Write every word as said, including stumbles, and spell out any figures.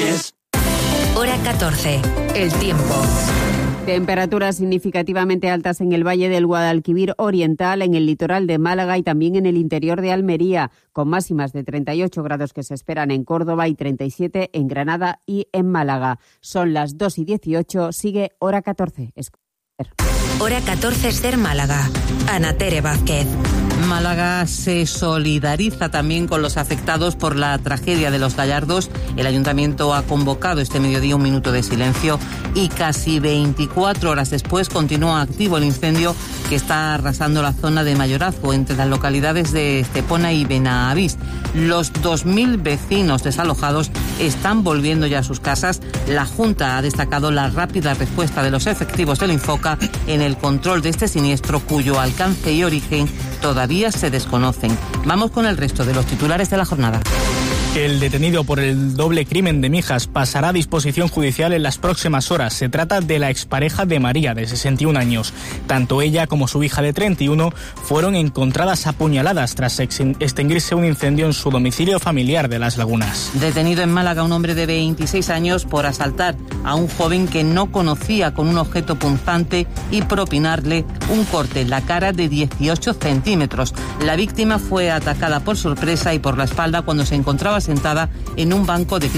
Yes. Hora catorce. El tiempo. Temperaturas significativamente altas en el Valle del Guadalquivir Oriental, en el litoral de Málaga y también en el interior de Almería, con máximas de treinta y ocho grados que se esperan en Córdoba y treinta y siete en Granada y en Málaga. Son las dos y dieciocho, sigue Hora catorce. Hora catorce, Ser Málaga. Ana Tere Vázquez. Málaga se solidariza también con los afectados por la tragedia de Los Gallardos. El Ayuntamiento ha convocado este mediodía un minuto de silencio y casi veinticuatro horas después continúa activo el incendio que está arrasando la zona de Mayorazgo entre las localidades de Estepona y Benavís. Los dos mil vecinos desalojados están volviendo ya a sus casas. La Junta ha destacado la rápida respuesta de los efectivos del Infoca en el control de este siniestro, cuyo alcance y origen todavía se desconocen. Vamos con el resto de los titulares de la jornada. El detenido por el doble crimen de Mijas pasará a disposición judicial en las próximas horas. Se trata de la expareja de María, de sesenta y un años. Tanto ella como su hija de treinta y uno fueron encontradas apuñaladas tras extinguirse un incendio en su domicilio familiar de Las Lagunas. Detenido en Málaga un hombre de veintiséis años por asaltar a un joven que no conocía con un objeto punzante y propinarle un corte en la cara de dieciocho centímetros. La víctima fue atacada por sorpresa y por la espalda cuando se encontraba sentada en un banco de